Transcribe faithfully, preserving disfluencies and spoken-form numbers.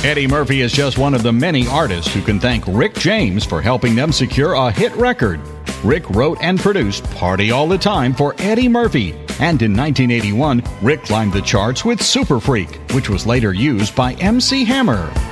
Eddie Murphy is just one of the many artists who can thank Rick James for helping them secure a hit record. Rick wrote and produced Party All the Time for Eddie Murphy. And in nineteen eighty-one, Rick climbed the charts with Super Freak, which was later used by M C Hammer.